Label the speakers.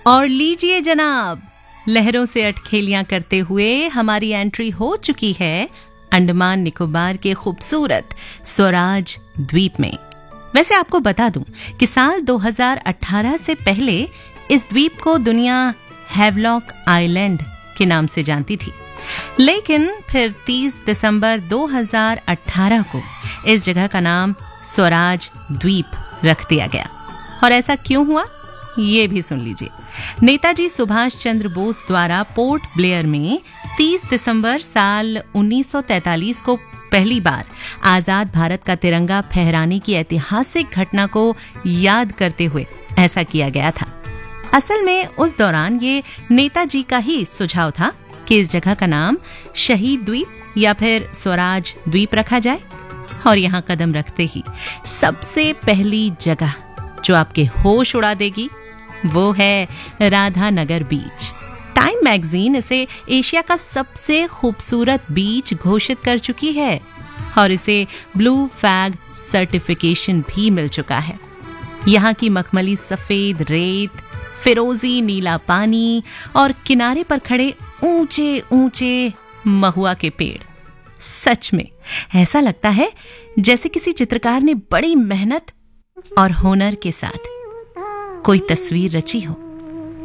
Speaker 1: और लीजिए जनाब, लहरों से अटखेलियां करते हुए हमारी एंट्री हो चुकी है अंडमान निकोबार के खूबसूरत स्वराज द्वीप में। वैसे आपको बता दूं कि साल 2018 से पहले इस द्वीप को दुनिया हैवलॉक आइलैंड के नाम से जानती थी, लेकिन फिर 30 दिसंबर 2018 को इस जगह का नाम स्वराज द्वीप रख दिया गया। और ऐसा क्यों हुआ, ये भी सुन लीजिए। नेताजी सुभाष चंद्र बोस द्वारा पोर्ट ब्लेयर में 30 दिसंबर साल 1943 को पहली बार आजाद भारत का तिरंगा फहराने की ऐतिहासिक घटना को याद करते हुए ऐसा किया गया था। असल में उस दौरान ये नेताजी का ही सुझाव था कि इस जगह का नाम शहीद द्वीप या फिर स्वराज द्वीप रखा जाए। और यहाँ कदम रखते ही सबसे पहली जगह जो आपके होश उड़ा देगी वो है राधानगर बीच। टाइम मैगजीन इसे एशिया का सबसे खूबसूरत बीच घोषित कर चुकी है और इसे ब्लू फ्लैग सर्टिफिकेशन भी मिल चुका है। यहाँ की मखमली सफेद रेत, फिरोजी नीला पानी और किनारे पर खड़े ऊंचे ऊंचे महुआ के पेड़, सच में ऐसा लगता है जैसे किसी चित्रकार ने बड़ी मेहनत और हुनर के साथ कोई तस्वीर रची हो।